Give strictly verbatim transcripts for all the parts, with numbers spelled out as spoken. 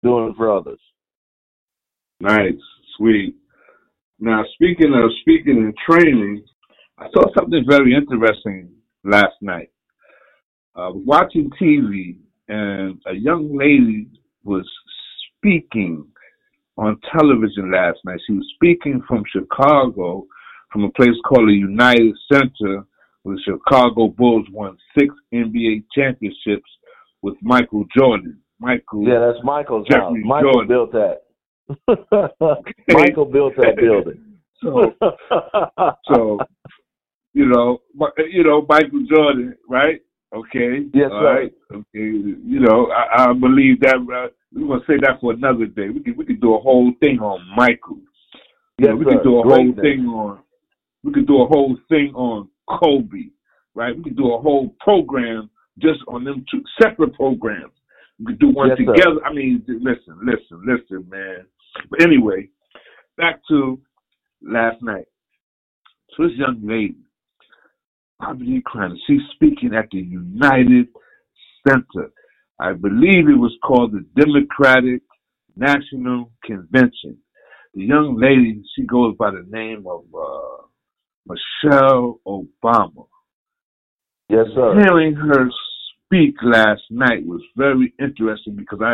doing for others. Nice, sweet. Now, speaking of speaking and training, I saw something very interesting last night. I was watching T V, and a young lady was speaking on television last night. She was speaking from Chicago, from a place called the United Center, where the Chicago Bulls won six N B A championships with Michael Jordan. Michael, yeah, that's Michael's Jeffrey house. Michael Jordan. built that. Michael built that building. So, so you know, you know, Michael Jordan, right? Okay. Yes, all sir. right. Okay. You know, I, I believe that. Uh, we're gonna say that for another day. We could we could do a whole thing on Michael. You Yes, know, we sir. could do a Greatness. whole thing on. We could do a whole thing on Kobe, right? We could do a whole program just on them two separate programs. We could do one Yes, together. sir. I mean, listen, listen, listen, man. But anyway, back to last night. So this young lady, Bobby Crane, she's speaking at the United Center. I believe it was called the Democratic National Convention. The young lady, she goes by the name of uh, Michelle Obama. Yes, sir. Hearing her speak last night was very interesting because I,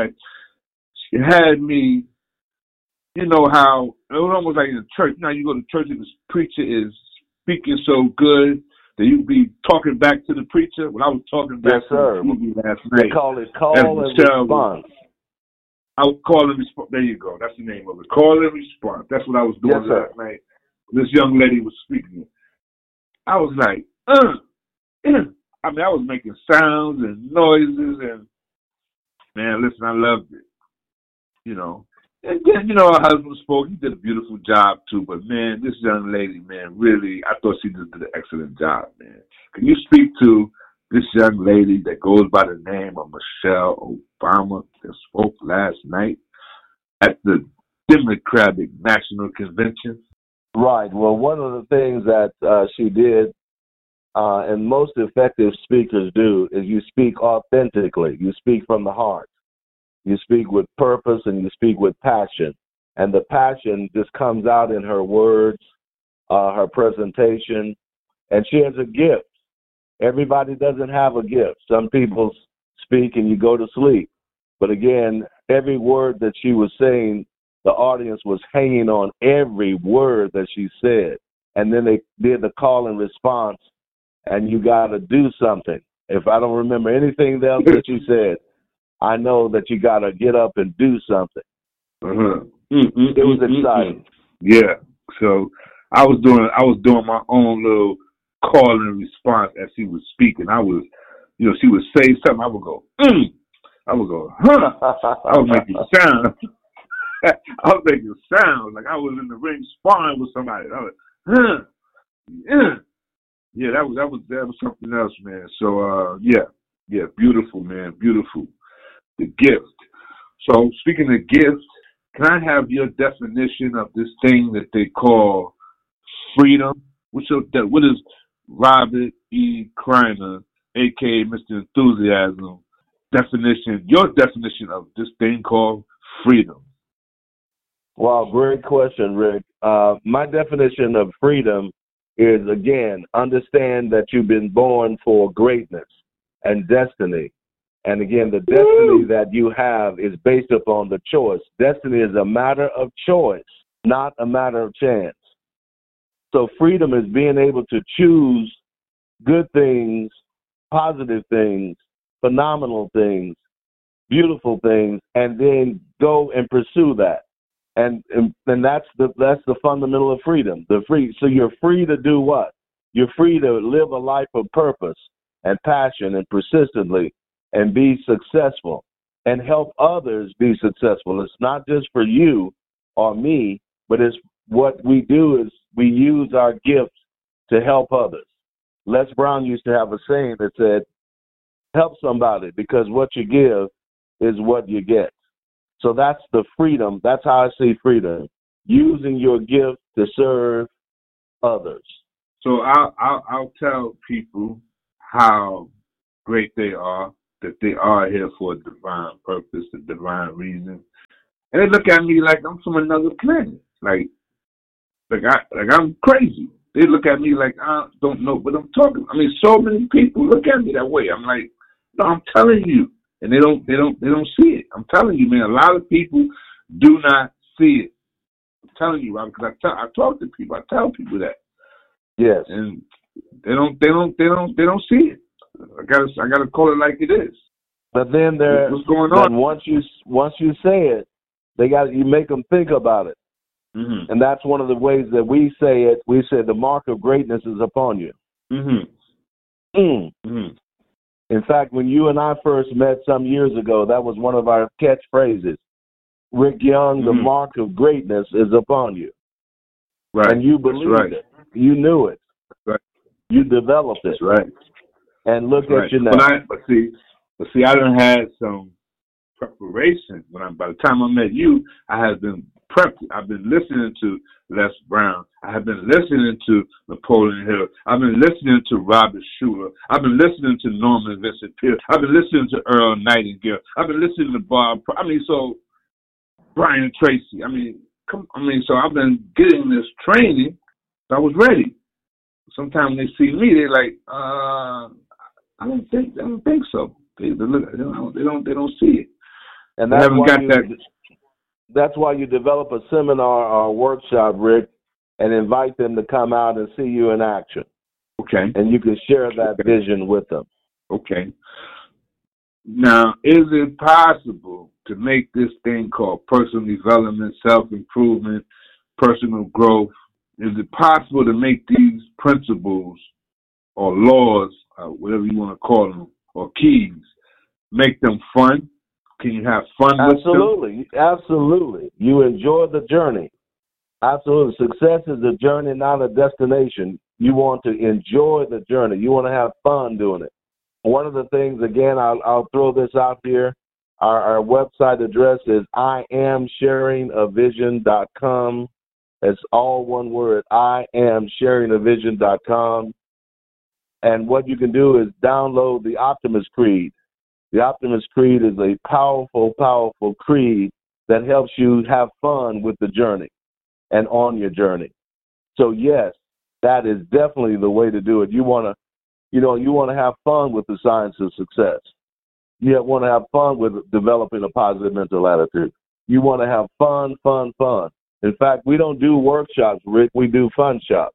it had me, you know how, it was almost like in a church. Now you go to church and the preacher is speaking so good that you be talking back to the preacher. When I was talking back Yes, to sir. the T V last They night. call it call as and Michelle response. I was calling response. There you go. That's the name of it. Call and response. That's what I was doing Yes, sir. last night. This young lady was speaking. I was like, uh, uh. I mean, I was making sounds and noises, and man, listen, I loved it. You know, and then you know, her husband spoke. He did a beautiful job too. But man, this young lady, man, really, I thought she just did an excellent job, man. Can you speak to this young lady that goes by the name of Michelle Obama that spoke last night at the Democratic National Convention? Right. Well, one of the things that uh, she did, uh, and most effective speakers do, is you speak authentically. You speak from the heart. You speak with purpose and you speak with passion. And the passion just comes out in her words, uh, her presentation, and she has a gift. Everybody doesn't have a gift. Some people speak and you go to sleep. But again, every word that she was saying, the audience was hanging on every word that she said. And then they did the call and response, and you got to do something. If I don't remember anything else that you said, I know that you got to get up and do something. Uh-huh. Mm-mm, It was mm-mm, exciting. Yeah. So I was doing I was doing my own little call and response as she was speaking. I was, you know, she would say something. I would go, mm. I would go, huh. I was making sounds. I was making sounds like I was in the ring sparring with somebody. I was, huh. Yeah. Yeah, that was that was that was something else, man. So uh, yeah, yeah, beautiful, man, beautiful. The gift. So speaking of gifts, can I have your definition of this thing that they call freedom? What's your de- what is Robert E. Kreiner, aka Mister Enthusiasm, definition? Your definition of this thing called freedom? Wow, great question, Rick. Uh, my definition of freedom is, again, understand that you've been born for greatness and destiny. And again, the destiny that you have is based upon the choice. Destiny is a matter of choice, not a matter of chance. So freedom is being able to choose good things, positive things, phenomenal things, beautiful things, and then go and pursue that. And, and and that's the that's the fundamental of freedom. The free so you're free to do what? You're free to live a life of purpose and passion and persistently and be successful and help others be successful. It's not just for you or me, but it's what we do is we use our gifts to help others. Les Brown used to have a saying that said, help somebody because what you give is what you get. So that's the freedom. That's how I see freedom, using your gift to serve others. So I'll, I'll, I'll tell people how great they are that they are here for a divine purpose, a divine reason. And they look at me like I'm from another planet. Like, like I, like I'm crazy. They look at me like I don't know what I'm talking. I mean, so many people look at me that way. I'm like, no, I'm telling you, and they don't, they don't, they don't see it. I'm telling you, man. A lot of people do not see it. I'm telling you, Robert, because I, tell, I talk to people. I tell people that. Yes, and they don't, they don't, they don't, they don't see it. I gotta, I gotta call it like it is. But then there, what's going on? Then once you, once you say it, they got you make them think about it. Mm-hmm. And that's one of the ways that we say it. We say the mark of greatness is upon you. Mm-hmm. Mm. Mm-hmm. In fact, when you and I first met some years ago, that was one of our catchphrases. Rick Young, mm-hmm. the mark of greatness is upon you. Right. And you believed right. it. You knew it. Right. You developed it. That's right. And look That's at right. you now. But, I, but see, but see, I done had some preparation. When I, by the time I met you, I had been prepped. I've been listening to Les Brown. I have been listening to Napoleon Hill. I've been listening to Robert Schuller. I've been listening to Norman Vincent Peale. I've been listening to Earl Nightingale. I've been listening to Bob. I mean, so Brian Tracy. I mean, come. I mean, so I've been getting this training. So I was ready. Sometimes when they see me, they're like, uh, I don't think, I don't think so. They, they, look, they don't, they don't, they don't see it. And that's they haven't why got you, that. That's why you develop a seminar or a workshop, Rick, and invite them to come out and see you in action. Okay. And you can share that okay. vision with them. Okay. Now, is it possible to make this thing called personal development, self-improvement, personal growth, is it possible to make these principles or laws, uh, whatever you want to call them, or keys, make them fun? Can you have fun Absolutely. with them? Absolutely. You enjoy the journey. Absolutely. Success is a journey, not a destination. You want to enjoy the journey. You want to have fun doing it. One of the things, again, I'll, I'll throw this out here. Our, our website address is I am sharing a vision dot com. It's all one word, I am sharing a vision dot com. And what you can do is download the Optimist Creed. The Optimist Creed is a powerful, powerful creed that helps you have fun with the journey and on your journey. So, yes, that is definitely the way to do it. You want to, you know, you want to have fun with the science of success. You want to have fun with developing a positive mental attitude. You want to have fun, fun, fun. In fact, we don't do workshops, Rick. We do fun shops.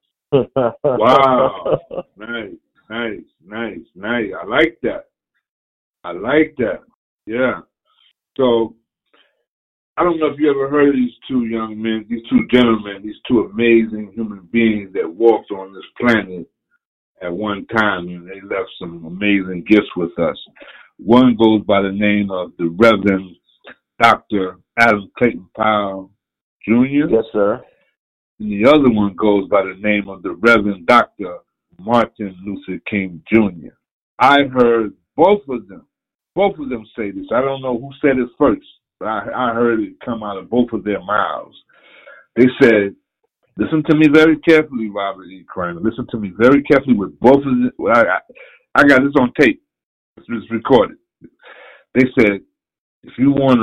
Wow. Nice, nice, nice, nice. I like that. I like that. Yeah. So, I don't know if you ever heard of these two young men, these two gentlemen, these two amazing human beings that walked on this planet at one time, and they left some amazing gifts with us. One goes by the name of the Reverend Doctor Adam Clayton Powell Junior Yes, sir. And the other one goes by the name of the Reverend Doctor Martin Luther King Junior I heard both of them, both of them say this. I don't know who said it first, but I, I heard it come out of both of their mouths. They said, listen to me very carefully, Robert E. Kramer. Listen to me very carefully with both of them. I, I, I got this on tape. It's recorded. They said, if you want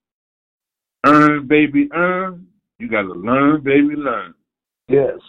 to earn, baby, earn, you got to learn, baby, learn. Yes,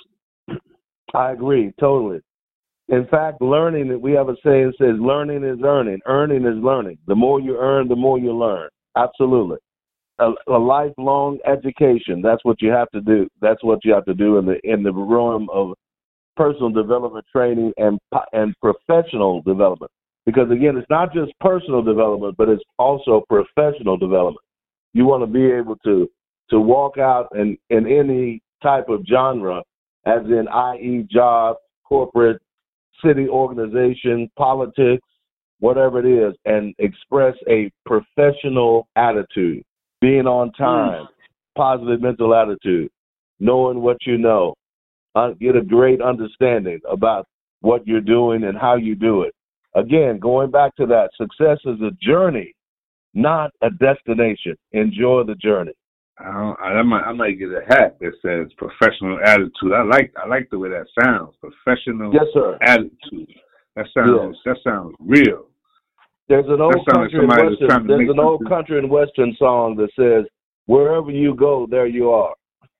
I agree, totally. In fact, learning, we have a saying that says, learning is earning. Earning is learning. The more you earn, the more you learn. Absolutely. A, a lifelong education, that's what you have to do. That's what you have to do in the in the realm of personal development training and and professional development. Because, again, it's not just personal development, but it's also professional development. You want to be able to to walk out in, in any type of genre, as in, that is job, corporate, city organization, politics, whatever it is, and express a professional attitude, being on time, mm. positive mental attitude, knowing what you know, uh, get a great understanding about what you're doing and how you do it. Again, going back to that, success is a journey, not a destination. Enjoy the journey. I, don't, I might I might get a hat that says professional attitude. I like I like the way that sounds. Professional yes, sir. attitude. That sounds yes. that sounds real. There's an old like country and western. There's an old country and western song that says, "Wherever you go, there you are."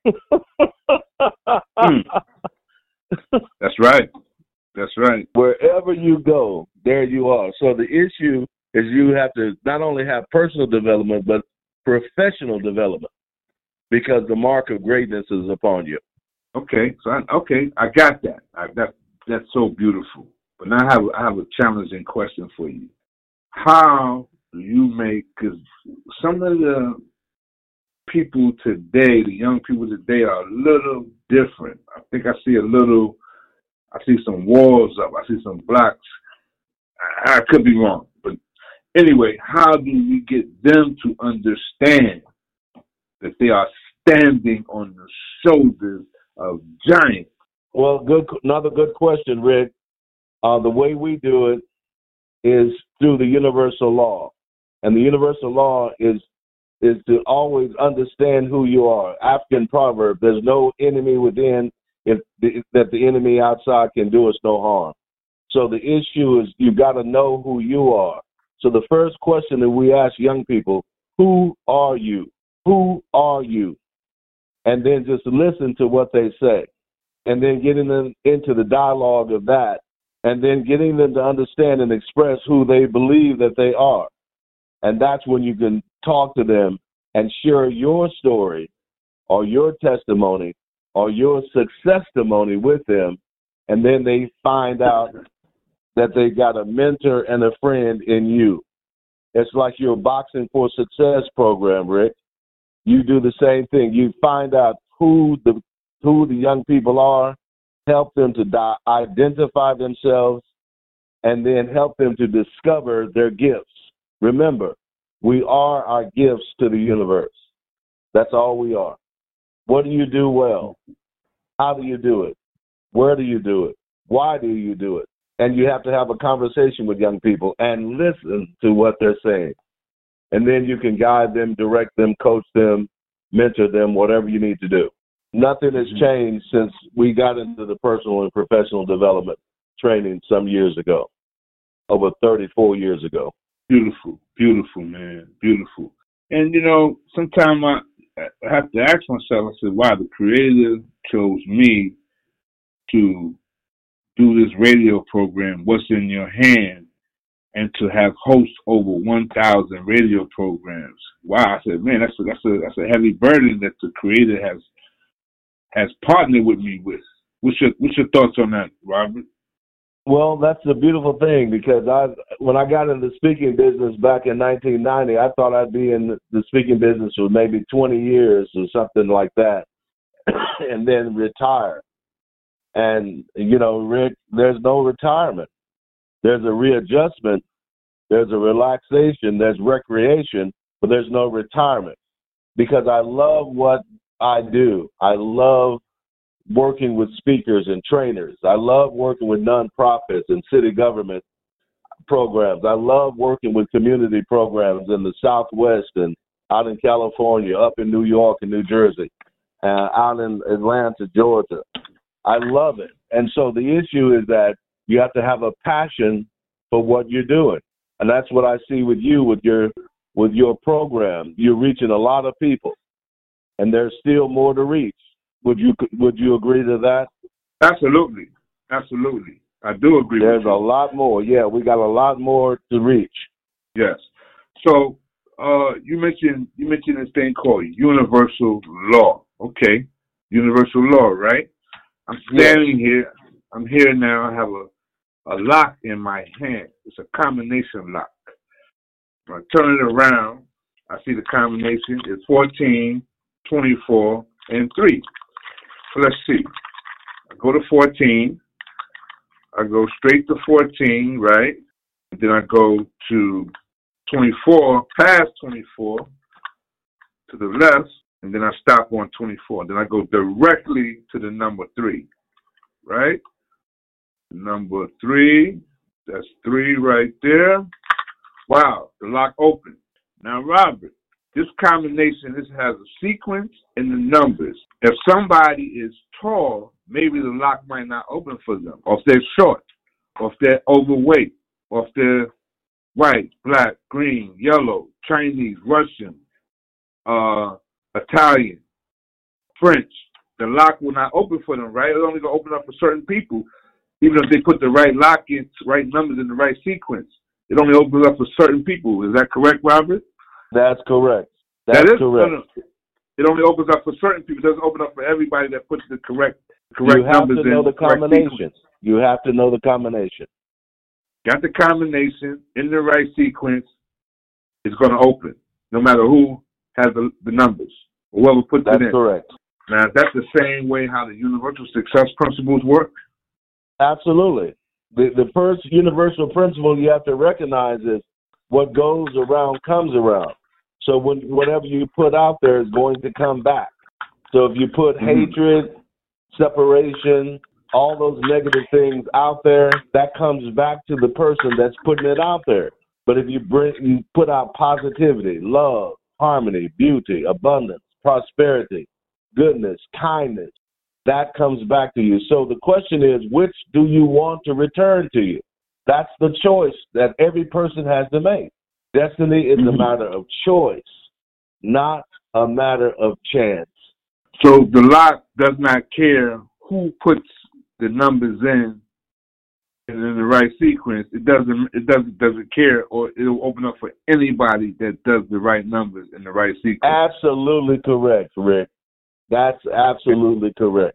mm. That's right. That's right. Wherever you go, there you are. So the issue is you have to not only have personal development, but professional development, because the mark of greatness is upon you. Okay, so I, okay, I got that. I, that that's so beautiful. But now I have I have a challenging question for you. How do you make? Because some of the people today, the young people today, are a little different. I think I see a little. I see some walls up. I see some blocks. I, I could be wrong, but anyway, how do we get them to understand that they are standing on the shoulders of giants? Well, good. Another good question, Rick. Uh, the way we do it is through the universal law, and the universal law is is to always understand who you are. African proverb: "There's no enemy within, if the, that the enemy outside can do us no harm." So the issue is you've got to know who you are. So the first question that we ask young people: who are you? Who are you? And then just listen to what they say, and then getting them into the dialogue of that, and then getting them to understand and express who they believe that they are. And that's when you can talk to them and share your story or your testimony or your success testimony with them, and then they find out that they got a mentor and a friend in you. It's like your Boxing for Success program, Rick. You do the same thing. You find out who the who the young people are, help them to di- identify themselves, and then help them to discover their gifts. Remember, we are our gifts to the universe. That's all we are. What do you do well? How do you do it? Where do you do it? Why do you do it? And you have to have a conversation with young people and listen to what they're saying. And then you can guide them, direct them, coach them, mentor them, whatever you need to do. Nothing has changed since we got into the personal and professional development training some years ago, over thirty-four years ago. Beautiful, beautiful, man, beautiful. And, you know, sometimes I, I have to ask myself, I said, wow, the Creator chose me to do this radio program, What's in Your Hand, and to have host over one thousand radio programs. Wow, I said, man, that's a, that's a, that's a heavy burden that the Creator has has partnered with me with. What's your, what's your thoughts on that, Robert? Well, that's the beautiful thing, because I, when I got into the speaking business back in nineteen ninety, I thought I'd be in the speaking business for maybe twenty years or something like that, and then retire. And, you know, Rick, there's no retirement. There's a readjustment, there's a relaxation, there's recreation, but there's no retirement, because I love what I do. I love working with speakers and trainers. I love working with nonprofits and city government programs. I love working with community programs in the Southwest and out in California, up in New York and New Jersey, uh, out in Atlanta, Georgia. I love it. And so the issue is that you have to have a passion for what you're doing. And that's what I see with you, with your with your program. You're reaching a lot of people, and there's still more to reach. Would you would you agree to that? Absolutely. Absolutely. I do agree There's with you. a lot more. Yeah, we got a lot more to reach. Yes. So uh, you mentioned you mentioned this thing called universal law. Okay. Universal law, right? I'm standing yes. here. I'm here now. I have a, a lock in my hand. It's a combination lock. When I turn it around, I see the combination is fourteen, twenty-four, and three. So let's see. I go to fourteen. I go straight to fourteen, right? And then I go to twenty-four, past twenty-four, to the left, and then I stop on twenty-four. Then I go directly to the number three, right? Number three, that's three right there. Wow, the lock opened. Now, Robert, this combination, this has a sequence in the numbers. If somebody is tall, maybe the lock might not open for them. Or if they're short, or if they're overweight, or if they're white, black, green, yellow, Chinese, Russian, uh, Italian, French. The lock will not open for them, right? It's only going to open up for certain people, even if they put the right lock in, right numbers in the right sequence. It only opens up for certain people. Is that correct, Robert? That's correct. That's that is, correct. No, no. It only opens up for certain people. It doesn't open up for everybody that puts the correct correct you have numbers in. to know the the combination. You have to know the combination. Got the combination in the right sequence. It's going to open, no matter who has the, the numbers or whoever puts That's it in. That's correct. Now, that's the same way how the universal success principles work? Absolutely. The the first universal principle you have to recognize is what goes around comes around. So when whatever you put out there is going to come back. So if you put mm-hmm. hatred, separation, all those negative things out there, that comes back to the person that's putting it out there. But if you bring you put out positivity, love, harmony, beauty, abundance, prosperity, goodness, kindness, that comes back to you. So the question is, which do you want to return to you? That's the choice that every person has to make. Destiny is a matter of choice, not a matter of chance. So the lock does not care who puts the numbers in and in the right sequence. It doesn't. It doesn't. Doesn't care, or it'll open up for anybody that does the right numbers in the right sequence. Absolutely correct, Rick. That's absolutely correct.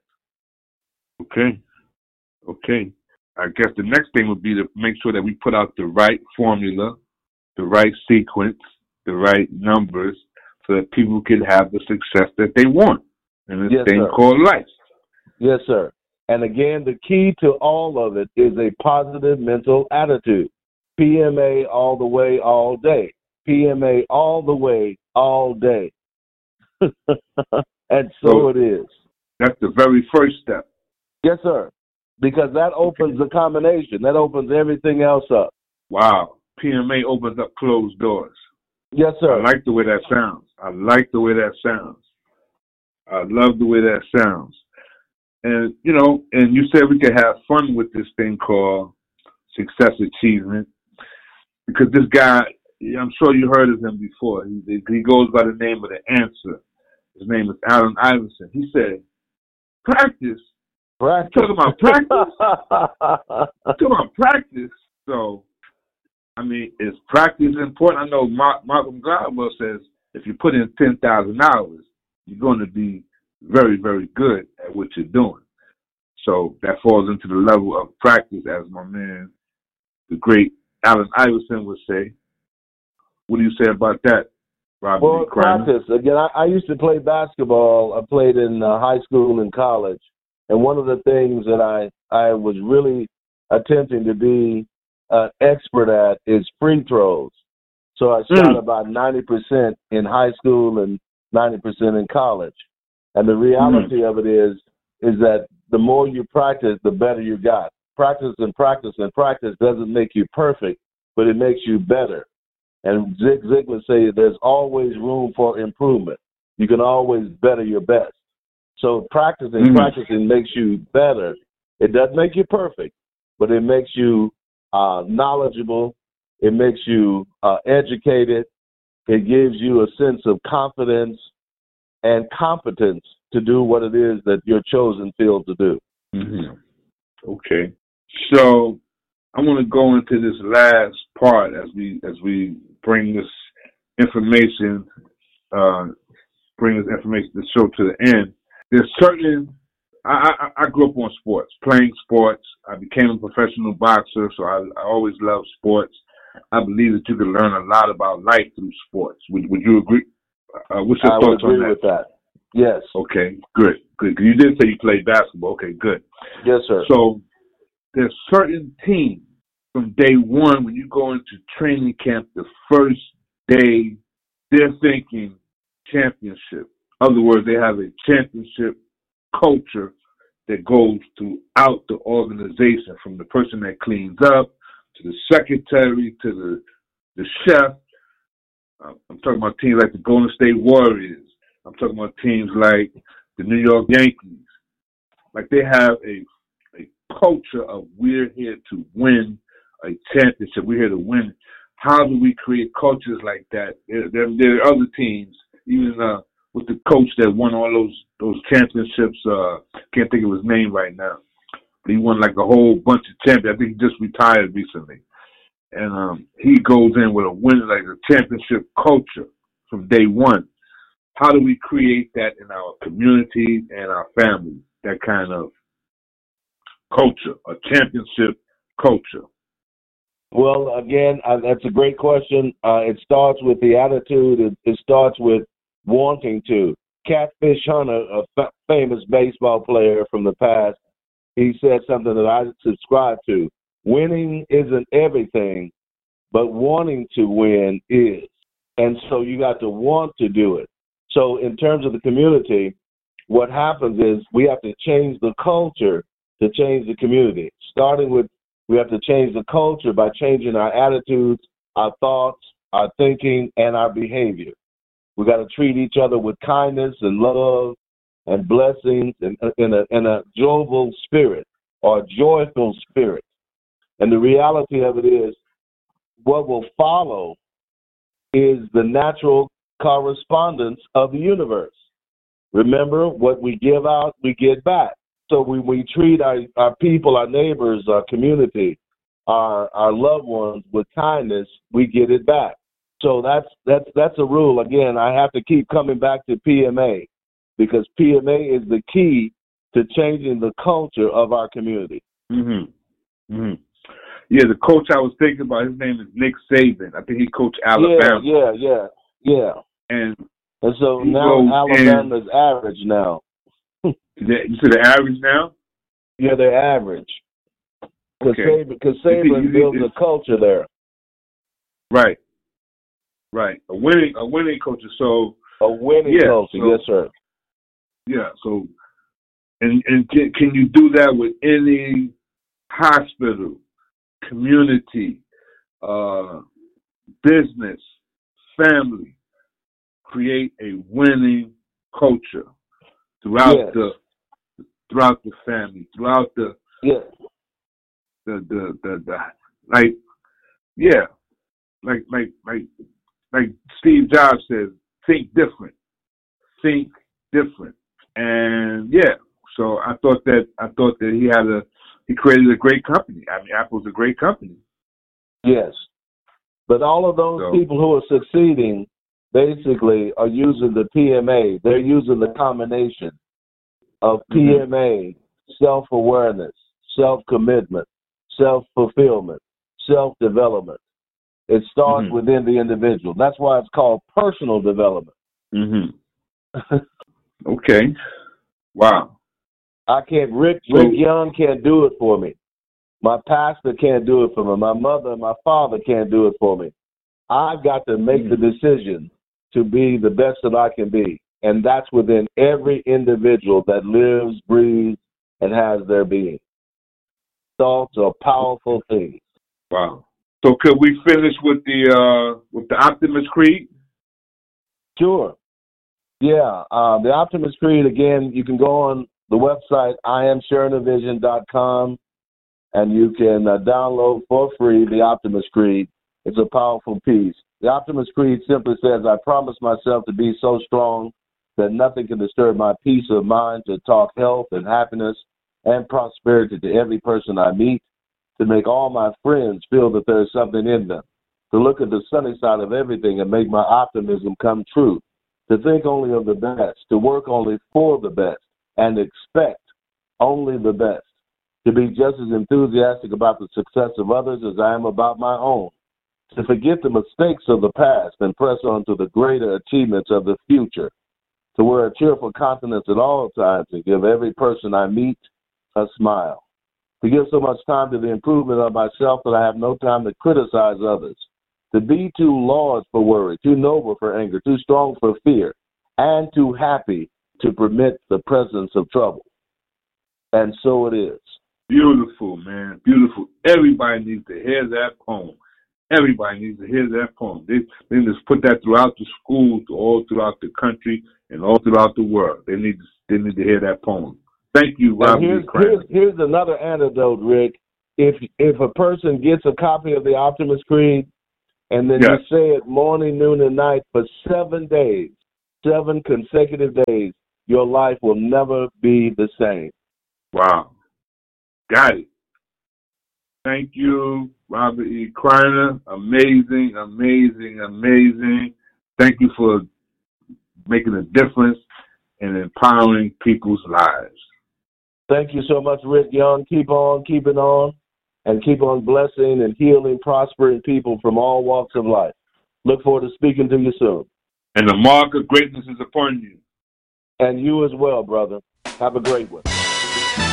Okay. Okay. I guess the next thing would be to make sure that we put out the right formula, the right sequence, the right numbers, so that people can have the success that they want in this yes, thing sir. called life. Yes, sir. And again, the key to all of it is a positive mental attitude. P M A all the way, all day. P M A all the way, all day. And so, so it is. That's the very first step. Yes, sir. Because that opens the combination. That opens everything else up. Wow. P M A opens up closed doors. Yes, sir. I like the way that sounds. I like the way that sounds. I love the way that sounds. And, you know, and you said we could have fun with this thing called success achievement. Because this guy, I'm sure you heard of him before. He, he goes by the name of The Answer. His name is Allen Iverson. He said, practice. Practice. Talking about practice. Talking about practice. So, I mean, is practice important? I know Mark, Malcolm Gladwell says if you put in ten thousand hours, you're going to be very, very good at what you're doing. So that falls into the level of practice, as my man, the great Allen Iverson would say. What do you say about that, Robert? Well, practice. Again, I, I used to play basketball. I played in uh, high school and college. And one of the things that I, I was really attempting to be an expert at is free throws. So I shot mm. about ninety percent in high school and ninety percent in college. And the reality mm. of it is, is that the more you practice, the better you got. Practice and practice and practice doesn't make you perfect, but it makes you better. And Zig Ziglar says there's always room for improvement. You can always better your best. So practicing, mm-hmm. practicing makes you better. It doesn't make you perfect, but it makes you uh, knowledgeable. It makes you uh, educated. It gives you a sense of confidence and competence to do what it is that you're chosen field to do. Mm-hmm. Okay. So I want to go into this last part as we as we bring this information, uh, bring this information to show to the end. There's certain, I, I, I grew up on sports, playing sports. I became a professional boxer, so I, I always loved sports. I believe that you can learn a lot about life through sports. Would, would you agree? Uh, what's your I thoughts would agree on that? with that. Yes. Okay, good, good. You did say you played basketball. Okay, good. Yes, sir. So there's certain teams from day one when you go into training camp, the first day, they're thinking championship. In other words, they have a championship culture that goes throughout the organization, from the person that cleans up to the secretary to the the chef. Uh, I'm talking about teams like the Golden State Warriors. I'm talking about teams like the New York Yankees. Like they have a a culture of we're here to win a championship. We're here to win. how do we create cultures like that? There, there, there are other teams, even uh, with the coach that won all those those championships. Uh, can't think of his name right now, but he won like a whole bunch of championships. I think he just retired recently, and um, he goes in with a win, like a championship culture from day one. How do we create that in our communities and our families? That kind of culture, a championship culture. Well, again, uh, that's a great question. Uh, it starts with the attitude. It, it starts with wanting to. Catfish Hunter, a f- famous baseball player from the past, he said something that I subscribe to. Winning isn't everything, but wanting to win is. And so you got to want to do it. So in terms of the community, what happens is we have to change the culture to change the community, starting with we have to change the culture by changing our attitudes, our thoughts, our thinking, and our behavior. We got to treat each other with kindness and love and blessings and in a, in a joyful spirit or a joyful spirit. And the reality of it is what will follow is the natural correspondence of the universe. Remember, what we give out, we get back. So when we treat our, our people, our neighbors, our community, our our loved ones with kindness, we get it back. So that's that's that's a rule. Again, I have to keep coming back to P M A because P M A is the key to changing the culture of our community. Mm-hmm. Mm-hmm. Yeah, the coach I was thinking about, his name is Nick Saban. I think he coached Alabama. Yeah, yeah, yeah, yeah. And and so now Alabama's average now. You said the average now? Yeah, they're average. Because okay. Saban, Saban builds a culture there. Right. Right. A winning a winning culture. So a winning yeah, culture, so, yes, sir. Yeah. So and and can, can you do that with any hospital, community, uh, business, family? Create a winning culture throughout yes. the throughout the family, throughout the yeah. the, the the the like yeah. Like like like like Steve Jobs says, think different. Think different. And yeah, so I thought that I thought that he had a he created a great company. I mean, Apple's a great company. Yes. But all of those so, people who are succeeding basically are using the P M A. They're using the combination of P M A, mm-hmm. self-awareness, self-commitment, self-fulfillment, self-development. It starts mm-hmm. within the individual. That's why it's called personal development. Mm-hmm. Okay. Wow. I can't, Rick, so, Rick Young can't do it for me. My pastor can't do it for me. My mother and my father can't do it for me. I've got to make mm-hmm. the decision to be the best that I can be. And that's within every individual that lives, breathes, and has their being. Thoughts are powerful things. Wow. So could we finish with the uh, with the Optimist Creed? Sure. Yeah. Uh, the Optimist Creed, again, you can go on the website, I am sharing a vision dot com, and you can uh, download for free the Optimist Creed. It's a powerful piece. The Optimist Creed simply says, I promise myself to be so strong that nothing can disturb my peace of mind, to talk health and happiness and prosperity to every person I meet, to make all my friends feel that there is something in them, to look at the sunny side of everything and make my optimism come true, to think only of the best, to work only for the best, and expect only the best, to be just as enthusiastic about the success of others as I am about my own, to forget the mistakes of the past and press on to the greater achievements of the future, to wear a cheerful countenance at all times and give every person I meet a smile, to give so much time to the improvement of myself that I have no time to criticize others, to be too large for worry, too noble for anger, too strong for fear, and too happy to permit the presence of trouble. And so it is. Beautiful, man. Beautiful. Everybody needs to hear that poem. Everybody needs to hear that poem. They, they need to put that throughout the schools, all throughout the country, and all throughout the world. They need to, they need to hear that poem. Thank you, Rob. Here's, here's, here's another antidote, Rick. If if a person gets a copy of the Optimist Creed, and then yes. you say it morning, noon, and night for seven days, seven consecutive days, your life will never be the same. Wow. Got it. Thank you, Robert E. Kreiner. Amazing, amazing, amazing. Thank you for making a difference and empowering people's lives. Thank you so much, Rick Young. Keep on keeping on and keep on blessing and healing, prospering people from all walks of life. Look forward to speaking to you soon. And the mark of greatness is upon you. And you as well, brother. Have a great one.